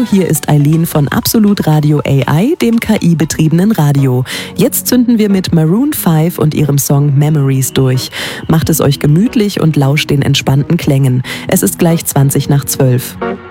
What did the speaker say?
Hallo, hier ist Eileen von Absolut Radio AI, dem KI-betriebenen Radio. Jetzt zünden wir mit Maroon 5 und ihrem Song Memories durch. Macht es euch gemütlich und lauscht den entspannten Klängen. Es ist gleich 20 nach 12.